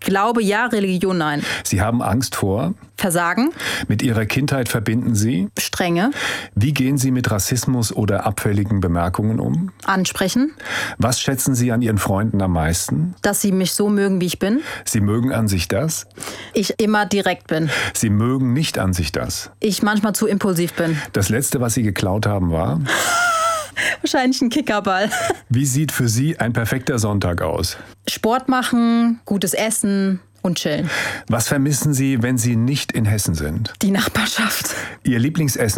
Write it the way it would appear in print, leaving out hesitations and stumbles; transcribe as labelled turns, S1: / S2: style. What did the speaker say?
S1: Glaube ja, Religion nein.
S2: Sie haben Angst vor?
S1: Versagen.
S2: Mit Ihrer Kindheit verbinden Sie?
S1: Strenge.
S2: Wie gehen Sie mit Rassismus oder abfälligen Bemerkungen um?
S1: Ansprechen.
S2: Was schätzen Sie an Ihren Freunden am meisten?
S1: Dass sie mich so mögen, wie ich bin.
S2: Sie mögen an sich das?
S1: Ich immer direkt bin.
S2: Sie mögen nicht an sich das?
S1: Ich manchmal zu impulsiv bin.
S2: Das Letzte, was Sie geklaut haben, war?
S1: Wahrscheinlich ein Kickerball.
S2: Wie sieht für Sie ein perfekter Sonntag aus?
S1: Sport machen, gutes Essen und chillen.
S2: Was vermissen Sie, wenn Sie nicht in Hessen sind?
S1: Die Nachbarschaft.
S2: Ihr Lieblingsessen